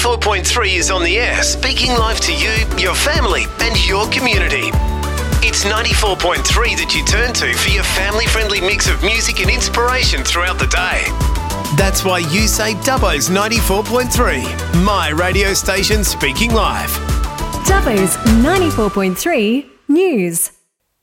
4.3 is on the air, speaking live to you, your family and your community. It's 94.3 that you turn to for your family-friendly mix of music and inspiration throughout the day. That's why you say Dubbo's 94.3, my radio station speaking live. Dubbo's 94.3 News.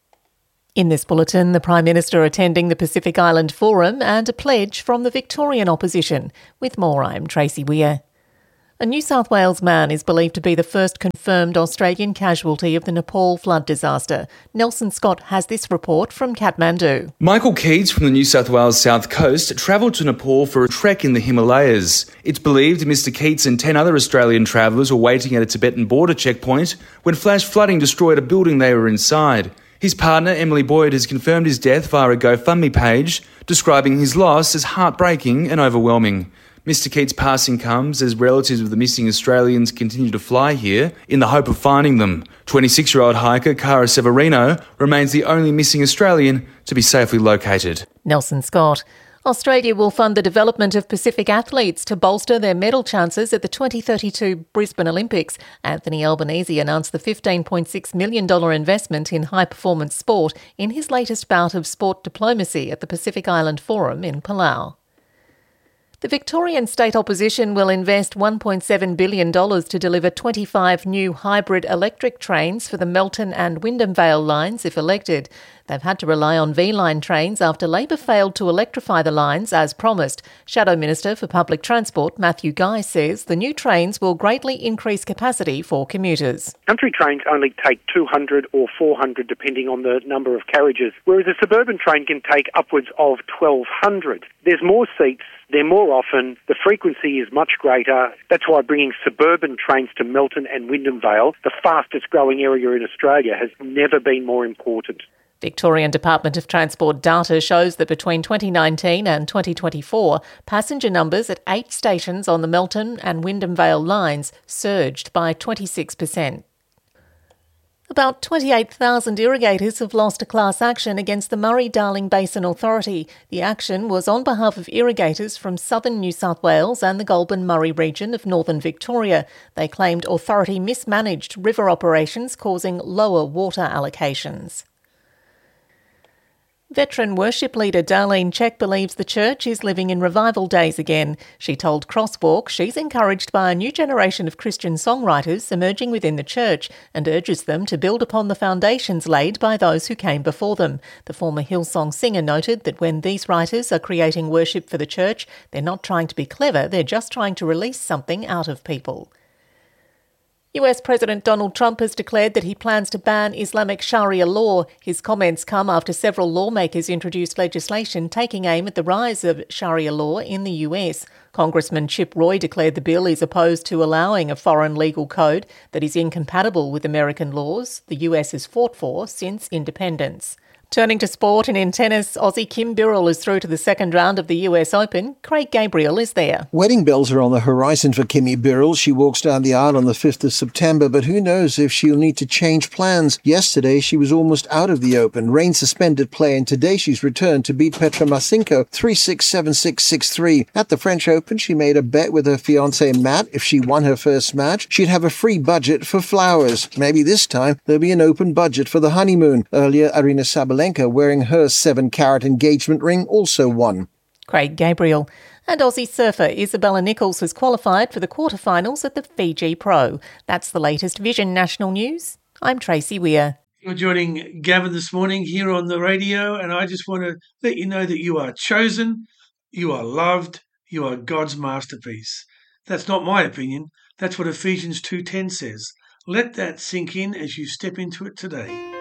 In this bulletin, the Prime Minister attending the Pacific Island Forum and a pledge from the Victorian opposition. With more, I'm Tracy Weir. A New South Wales man is believed to be the first confirmed Australian casualty of the Nepal flood disaster. Nelson Scott has this report from Kathmandu. Michael Keats from the New South Wales South Coast travelled to Nepal for a trek in the Himalayas. It's believed Mr Keats and 10 other Australian travellers were waiting at a Tibetan border checkpoint when flash flooding destroyed a building they were inside. His partner, Emily Boyd, has confirmed his death via a GoFundMe page, describing his loss as heartbreaking and overwhelming. Mr Keats' passing comes as relatives of the missing Australians continue to fly here in the hope of finding them. 26-year-old hiker Cara Severino remains the only missing Australian to be safely located. Nelson Scott. Australia will fund the development of Pacific athletes to bolster their medal chances at the 2032 Brisbane Olympics. Anthony Albanese announced the $15.6 million investment in high-performance sport in his latest bout of sport diplomacy at the Pacific Island Forum in Palau. The Victorian state opposition will invest $1.7 billion to deliver 25 new hybrid electric trains for the Melton and Wyndham Vale lines if elected. They've had to rely on V-Line trains after Labor failed to electrify the lines as promised. Shadow Minister for Public Transport Matthew Guy says the new trains will greatly increase capacity for commuters. Country trains only take 200 or 400 depending on the number of carriages, whereas a suburban train can take upwards of 1,200. There's more seats. They're more often, the frequency is much greater. That's why bringing suburban trains to Melton and Wyndham Vale, the fastest growing area in Australia, has never been more important. Victorian Department of Transport data shows that between 2019 and 2024, passenger numbers at 8 stations on the Melton and Wyndham Vale lines surged by 26%. About 28,000 irrigators have lost a class action against the Murray-Darling Basin Authority. The action was on behalf of irrigators from southern New South Wales and the Goulburn-Murray region of northern Victoria. They claimed authority mismanaged river operations, causing lower water allocations. Veteran worship leader Darlene Check believes the church is living in revival days again. She told Crosswalk she's encouraged by a new generation of Christian songwriters emerging within the church and urges them to build upon the foundations laid by those who came before them. The former Hillsong singer noted that when these writers are creating worship for the church, they're not trying to be clever, they're just trying to release something out of people. US President Donald Trump has declared that he plans to ban Islamic Sharia law. His comments come after several lawmakers introduced legislation taking aim at the rise of Sharia law in the US. Congressman Chip Roy declared the bill is opposed to allowing a foreign legal code that is incompatible with American laws the US has fought for since independence. Turning to sport and in tennis, Aussie Kim Birrell is through to the second round of the US Open. Craig Gabriel is there. Wedding bells are on the horizon for Kimmy Birrell. She walks down the aisle on the 5th of September, but who knows if she'll need to change plans. Yesterday, she was almost out of the Open. Rain suspended play, and today she's returned to beat Petra Marcinko 3-6, 7-6, 6-3. At the French Open, she made a bet with her fiancé Matt. If she won her first match, she'd have a free budget for flowers. Maybe this time, there'll be an open budget for the honeymoon. Earlier, Arina Sabalenka, wearing her 7-carat engagement ring, also won. Craig Gabriel. And Aussie surfer Isabella Nichols has qualified for the quarterfinals at the Fiji Pro. That's the latest Vision National News. I'm Tracy Weir. You're joining Gavin this morning here on the radio, and I just want to let you know that you are chosen, you are loved, you are God's masterpiece. That's not my opinion. That's what Ephesians 2:10 says. Let that sink in as you step into it today.